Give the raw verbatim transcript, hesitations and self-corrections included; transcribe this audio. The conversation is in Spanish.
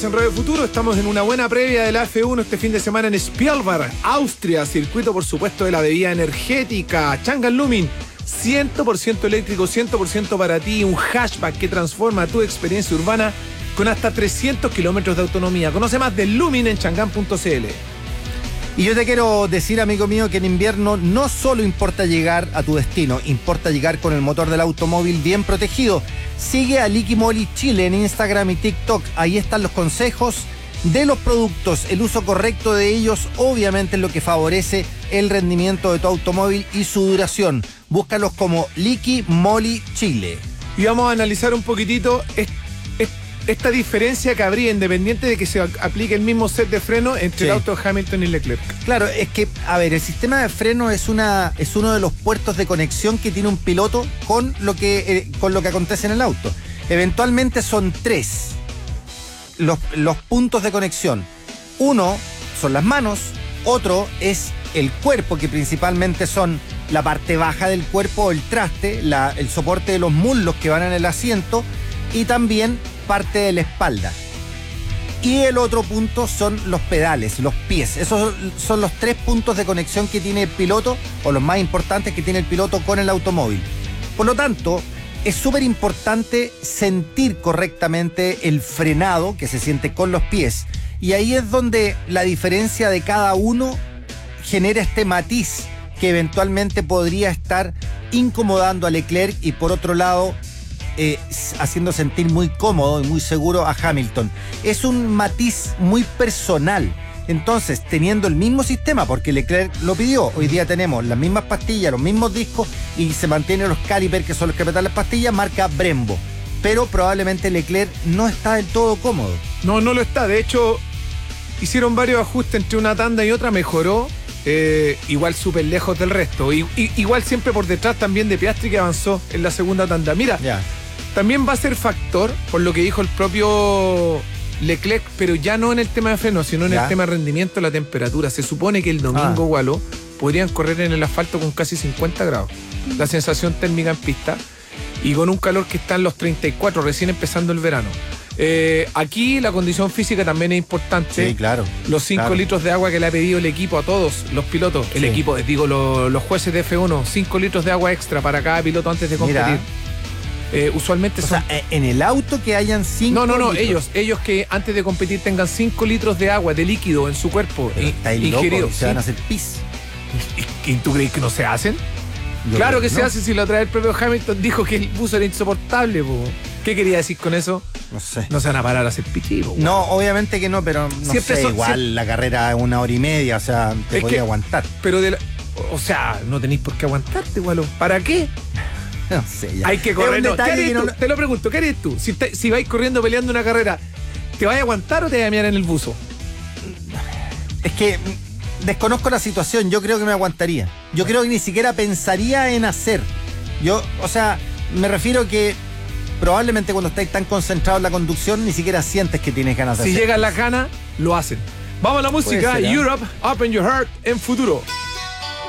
En Radio Futuro estamos en una buena previa de la F uno este fin de semana en Spielberg, Austria, circuito por supuesto de la bebida energética, Changan Lumin, cien por ciento eléctrico, cien por ciento para ti, un hatchback que transforma tu experiencia urbana con hasta trescientos kilómetros de autonomía. Conoce más de Lumin en changan punto c l. Y yo te quiero decir, amigo mío, que en invierno no solo importa llegar a tu destino, importa llegar con el motor del automóvil bien protegido. Sigue a Liqui Moly Chile en Instagram y TikTok. Ahí están los consejos de los productos. El uso correcto de ellos obviamente es lo que favorece el rendimiento de tu automóvil y su duración. Búscalos como Liqui Moly Chile. Y vamos a analizar un poquitito este esta diferencia que habría, independiente de que se aplique el mismo set de freno entre sí. el auto de Hamilton y Leclerc. Claro, es que, a ver, el sistema de freno es una es uno de los puertos de conexión que tiene un piloto con lo que, eh, con lo que acontece en el auto. Eventualmente son tres los, los puntos de conexión. Uno son las manos, otro es el cuerpo, que principalmente son la parte baja del cuerpo, el traste, la, el soporte de los muslos que van en el asiento, y también parte de la espalda. Y el otro punto son los pedales, los pies. Esos son los tres puntos de conexión que tiene el piloto, o los más importantes que tiene el piloto con el automóvil. Por lo tanto, es súper importante sentir correctamente el frenado que se siente con los pies. Y ahí es donde la diferencia de cada uno genera este matiz que eventualmente podría estar incomodando a Leclerc y por otro lado Eh, haciendo sentir muy cómodo y muy seguro a Hamilton. Es un matiz muy personal. Entonces, teniendo el mismo sistema, porque Leclerc lo pidió, hoy día tenemos las mismas pastillas, los mismos discos y se mantienen los calipers que son los que apretan las pastillas, marca Brembo. Pero probablemente Leclerc no está del todo cómodo. No, no lo está. De hecho, hicieron varios ajustes entre una tanda y otra, mejoró. Eh, igual súper lejos del resto. I, i, igual siempre por detrás también de Piastri, que avanzó en la segunda tanda. Mira, yeah. También va a ser factor, por lo que dijo el propio Leclerc, pero ya no en el tema de freno, sino en yeah. el tema de rendimiento, la temperatura. Se supone que el domingo, ah. Gualo, podrían correr en el asfalto con casi cincuenta grados. La sensación térmica en pista. Y con un calor que está en los treinta y cuatro, recién empezando el verano. Eh, aquí la condición física también es importante. Sí, claro. Los cinco claro. litros de agua que le ha pedido el equipo a todos los pilotos. El sí. equipo, digo, los, los jueces de F uno, cinco litros de agua extra para cada piloto antes de competir. Mira. Eh, usualmente o son... sea, en el auto que hayan cinco No, no, no, litros. ellos, ellos que antes de competir tengan cinco litros de agua, de líquido en su cuerpo Está ingerido. Loco, se van a hacer pis. ¿Y, y tú crees que no se hacen? Yo claro que no. se hacen. Si lo trae el propio Hamilton, dijo que el buzo era insoportable, po. ¿Qué quería decir con eso? No sé. No se van a parar a hacer pichí, po. No, obviamente que no, pero no Siempre sé, son, igual siempre... la carrera es una hora y media, o sea, te es podría que, aguantar. Pero de la, o sea, no tenéis por qué aguantarte, Gualo. ¿Para qué? No sé, ya. Hay que correr. No, ¿qué harías tú? No... Te lo pregunto, ¿qué harías tú? Si, te, si vais corriendo peleando una carrera, ¿te vas a aguantar o te vas a mirar en el buzo? Es que desconozco la situación, yo creo que me aguantaría. Yo creo que ni siquiera pensaría en hacer. Yo, o sea, me refiero que probablemente cuando estáis tan concentrados en la conducción, ni siquiera sientes que tienes ganas de si hacer. Si llegan las ganas, lo hacen. Vamos a la música. Ser, ¿eh? Europe, Open Your Heart en Futuro.